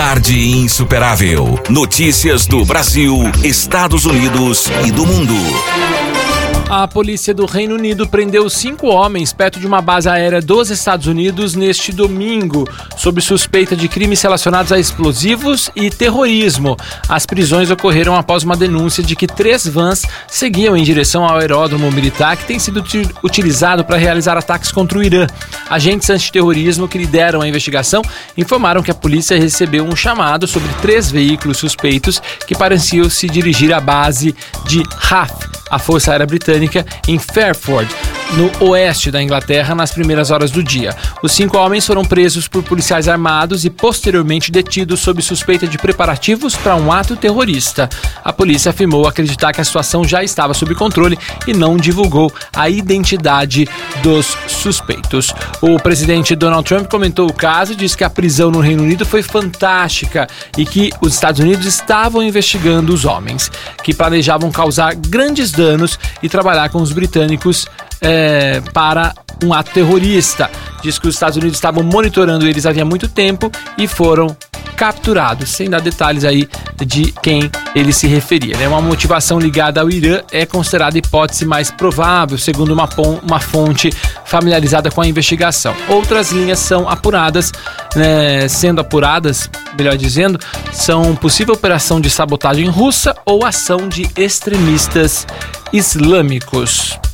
Tarde Insuperável. Notícias do Brasil, Estados Unidos e do mundo. A polícia do Reino Unido prendeu 5 homens perto de uma base aérea dos Estados Unidos neste domingo, sob suspeita de crimes relacionados a explosivos e terrorismo. As prisões ocorreram após uma denúncia de que 3 vans seguiam em direção ao aeródromo militar que tem sido utilizado para realizar ataques contra o Irã. Agentes antiterrorismo que lideram a investigação informaram que a polícia recebeu um chamado sobre 3 veículos suspeitos que pareciam se dirigir à base de RAF, a Força Aérea Britânica, em Fairford, no oeste da Inglaterra, nas primeiras horas do dia. Os 5 homens foram presos por policiais armados e posteriormente detidos sob suspeita de preparativos para um ato terrorista. A polícia afirmou acreditar que a situação já estava sob controle e não divulgou a identidade dos suspeitos. O presidente Donald Trump comentou o caso e disse que a prisão no Reino Unido foi fantástica e que os Estados Unidos estavam investigando os homens, que planejavam causar grandes danos e trabalhar com os britânicos para um ato terrorista. Diz que os Estados Unidos estavam monitorando eles havia muito tempo e foram capturados, sem dar detalhes aí de quem ele se referia. Uma motivação ligada ao Irã é considerada a hipótese mais provável, segundo uma fonte familiarizada com a investigação. Outras linhas são apuradas, sendo apuradas, melhor dizendo, são possível operação de sabotagem russa ou ação de extremistas islâmicos.